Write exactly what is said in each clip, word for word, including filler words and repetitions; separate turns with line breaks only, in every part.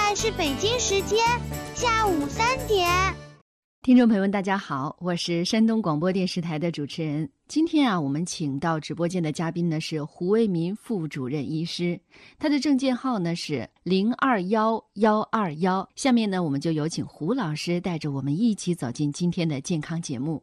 在是北京时间下午三点。
听众朋友们大家好，我是山东广播电视台的主持人。今天啊，我们请到直播间的嘉宾呢是胡为民副主任医师，他的证件号呢是零二幺幺二幺。下面呢，我们就有请胡老师带着我们一起走进今天的健康节目。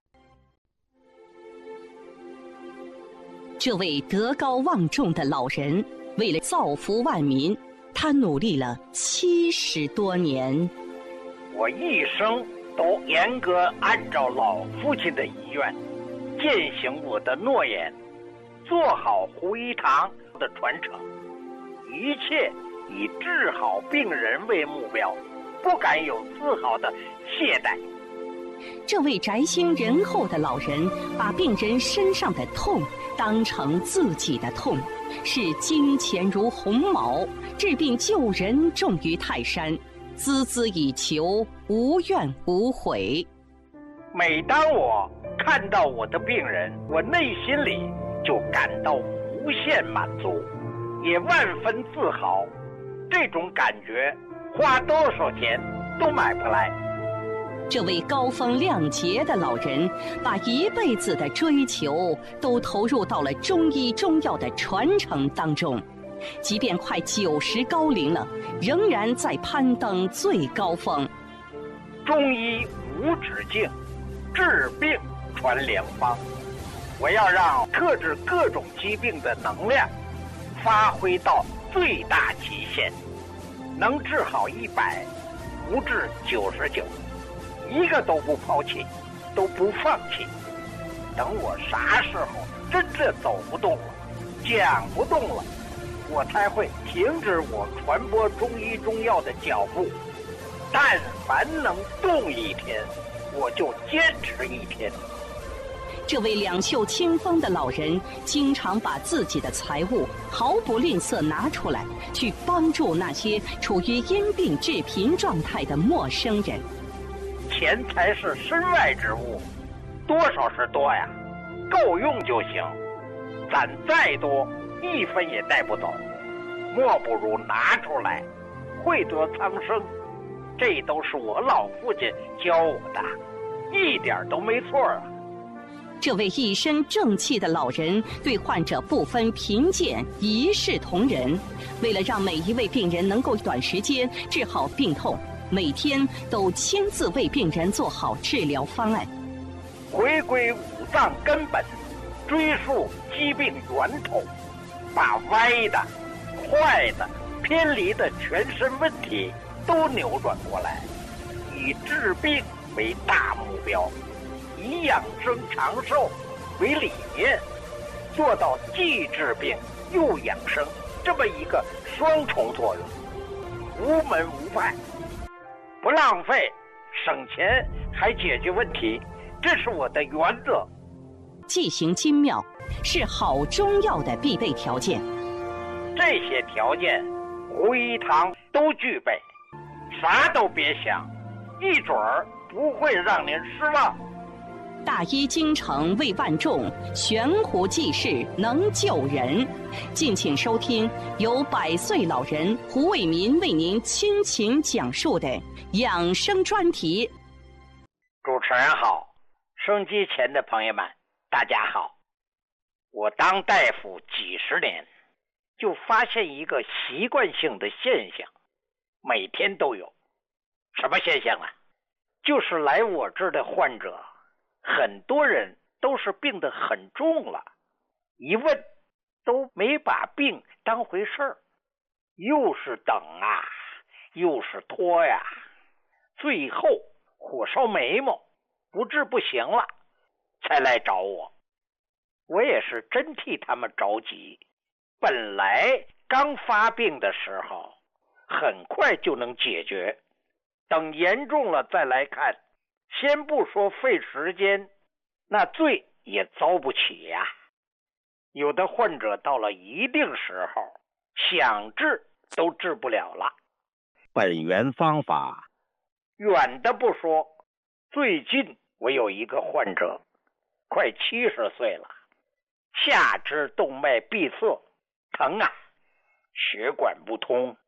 这位德高望重的老人，为了造福万民，他努力了七十多年。
我一生都严格按照老父亲的遗愿，践行我的诺言，做好胡一堂的传承，一切以治好病人为目标，不敢有丝毫的懈怠。
这位宅心仁厚的老人，把病人身上的痛当成自己的痛，视金钱如鸿毛，治病救人重于泰山，孜孜以求，无怨无悔。
每当我看到我的病人，我内心里就感到无限满足，也万分自豪。这种感觉花多少钱都买不来。
这位高风亮节的老人，把一辈子的追求都投入到了中医中药的传承当中，即便快九十高龄了，仍然在攀登最高峰。
中医无止境，治病传良方。我要让克制各种疾病的能量发挥到最大极限，能治好一百，不治九十九，一个都不抛弃，都不放弃。等我啥时候真正走不动了，讲不动了，我才会停止我传播中医中药的脚步。但凡能动一天，我就坚持一天。
这位两袖清风的老人，经常把自己的财物毫不吝啬拿出来，去帮助那些处于因病致贫状态的陌生人。
钱财是身外之物，多少是多呀，够用就行。攒再多，一分也带不走，莫不如拿出来，惠得苍生。这都是我老父亲教我的，一点都没错啊。
这位一身正气的老人，对患者不分贫贱，一视同仁。为了让每一位病人能够短时间治好病痛，每天都亲自为病人做好治疗方案，
回归五脏根本，追溯疾病源头，把歪的、坏的、偏离的全身问题都扭转过来，以治病为大目标，以养生长寿为理念，做到既治病又养生这么一个双重作用，无门无派，不浪费，省钱还解决问题，这是我的原则。
剂行精妙是好中药的必备条件，
这些条件胡一堂都具备，啥都别想，一准儿不会让您失望。
大医精诚为万众，悬壶济世能救人。敬请收听由百岁老人胡为民为您倾情讲述的养生专题。
主持人好，收机前的朋友们大家好。我当大夫几十年，就发现一个习惯性的现象，每天都有。什么现象啊？就是来我这儿的患者，很多人都是病得很重了，一问都没把病当回事儿，又是等啊，又是拖呀，最后火烧眉毛，不治不行了，才来找我。我也是真替他们着急，本来刚发病的时候很快就能解决，等严重了再来看，先不说费时间，那罪也遭不起呀。有的患者到了一定时候，想治都治不了了。本源方法，远的不说，最近我有一个患者，快七十岁了，下肢动脉闭塞，疼啊，血管不通，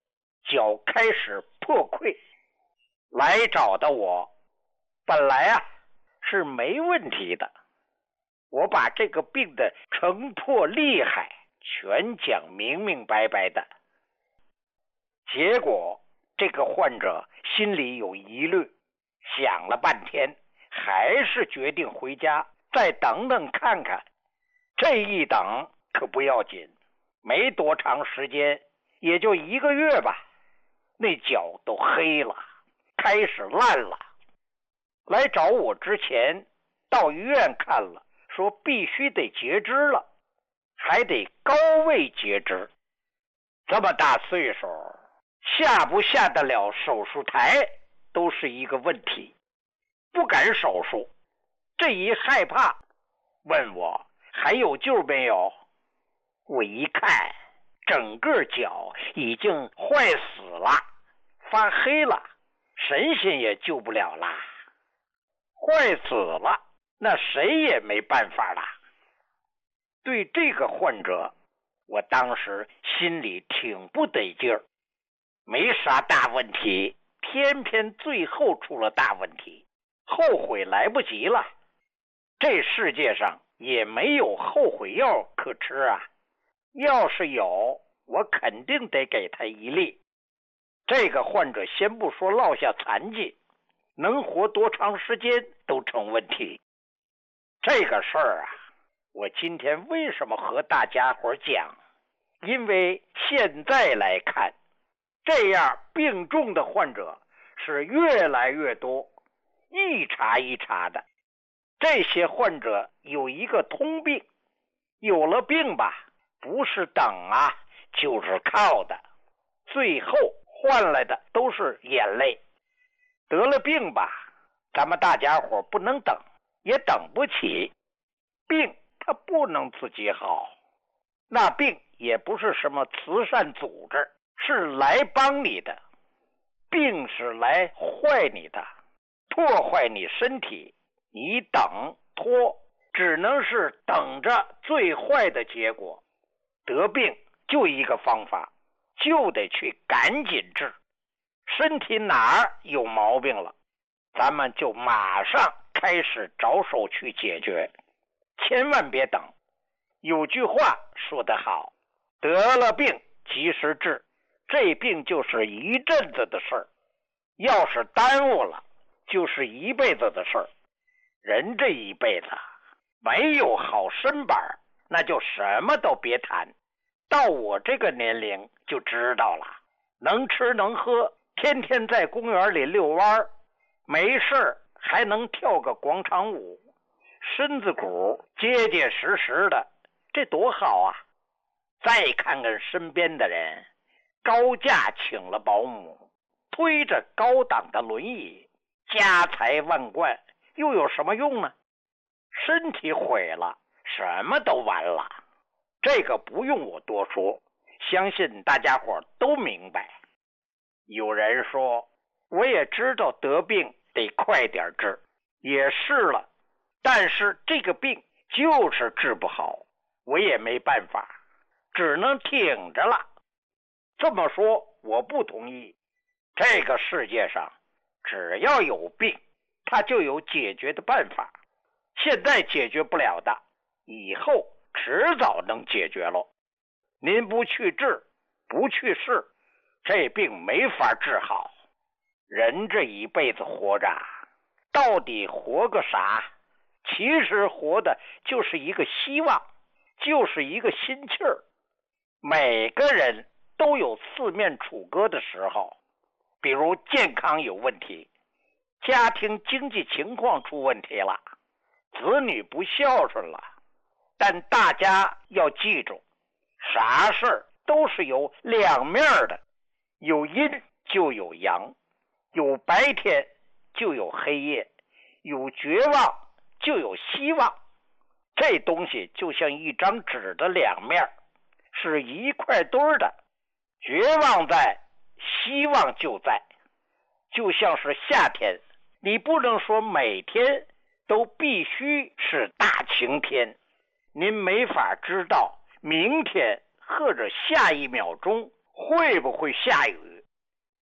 脚开始破溃。来找的我本来啊是没问题的，我把这个病的成破厉害全讲明明白白的。结果这个患者心里有疑虑，想了半天，还是决定回家再等等看看。这一等可不要紧，没多长时间，也就一个月吧，那脚都黑了，开始烂了。来找我之前到医院看了，说必须得截肢了，还得高位截肢。这么大岁数，下不下得了手术台都是一个问题，不敢手术。这一害怕，问我还有救没有？我一看，整个脚已经坏死了，发黑了，神仙也救不了啦。坏死了，那谁也没办法了。对这个患者，我当时心里挺不得劲儿，没啥大问题，偏偏最后出了大问题，后悔来不及了。这世界上也没有后悔药可吃啊，要是有，我肯定得给他一粒。这个患者先不说落下残疾，能活多长时间都成问题。这个事儿啊，我今天为什么和大家伙讲？因为现在来看，这样病重的患者是越来越多，一茬一茬的。这些患者有一个通病，有了病吧，不是等啊，就是靠的，最后换来的都是眼泪。得了病吧，咱们大家伙不能等，也等不起。病它不能自己好，那病也不是什么慈善组织，是来帮你的。病是来坏你的，破坏你身体。你等拖，只能是等着最坏的结果。得病就一个方法，就得去赶紧治。身体哪儿有毛病了，咱们就马上开始着手去解决，千万别等。有句话说得好，得了病及时治，这病就是一阵子的事儿，要是耽误了，就是一辈子的事儿。人这一辈子没有好身板，那就什么都别谈。到我这个年龄就知道了，能吃能喝，天天在公园里遛弯，没事还能跳个广场舞，身子骨结结实实的，这多好啊！再看看身边的人，高价请了保姆，推着高档的轮椅，家财万贯，又有什么用呢？身体毁了，什么都完了。这个不用我多说，相信大家伙都明白。有人说，我也知道得病得快点治，也是了，但是这个病就是治不好，我也没办法，只能挺着了。这么说我不同意。这个世界上只要有病，它就有解决的办法，现在解决不了的，以后迟早能解决喽。您不去治，不去试，这病没法治好。人这一辈子活着，到底活个啥？其实活的就是一个希望，就是一个心气儿。每个人都有四面楚歌的时候，比如健康有问题，家庭经济情况出问题了，子女不孝顺了。但大家要记住，啥事儿都是有两面的，有阴就有阳，有白天就有黑夜，有绝望就有希望。这东西就像一张纸的两面，是一块堆的，绝望在，希望就在。就像是夏天，你不能说每天都必须是大晴天，您没法知道明天或者下一秒钟会不会下雨，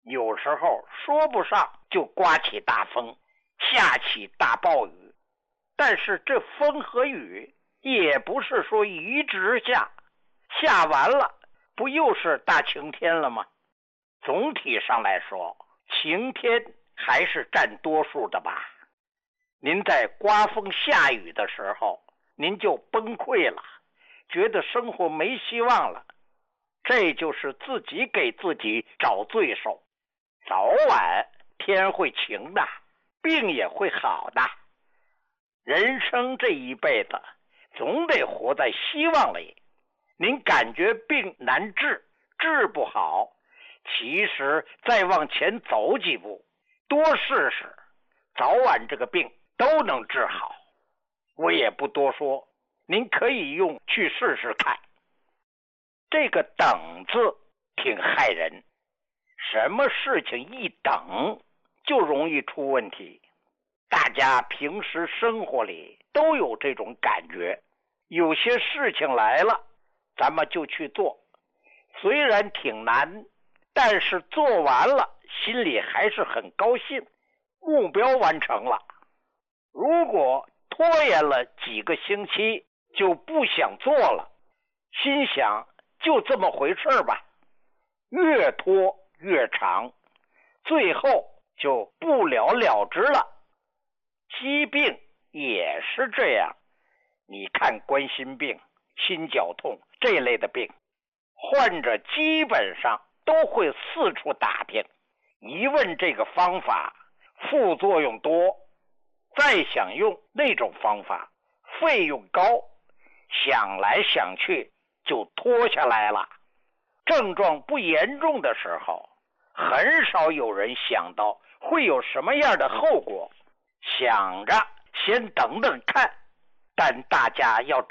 有时候说不上就刮起大风，下起大暴雨，但是这风和雨也不是说一直下，下完了不又是大晴天了吗？总体上来说，晴天还是占多数的吧。您在刮风下雨的时候，您就崩溃了，觉得生活没希望了，这就是自己给自己找罪受。早晚天会晴的，病也会好的。人生这一辈子总得活在希望里。您感觉病难治，治不好，其实再往前走几步，多试试，早晚这个病都能治好。我也不多说，您可以用去试试看。这个等字挺害人，什么事情一等就容易出问题。大家平时生活里都有这种感觉，有些事情来了，咱们就去做，虽然挺难，但是做完了心里还是很高兴，目标完成了。如果拖延了几个星期就不想做了，心想就这么回事吧，越拖越长，最后就不了了之了。疾病也是这样，你看冠心病、心绞痛这类的病，患者基本上都会四处打听，一问这个方法副作用多，再想用那种方法费用高，想来想去就拖下来了。症状不严重的时候，很少有人想到会有什么样的后果，想着先等等看，但大家要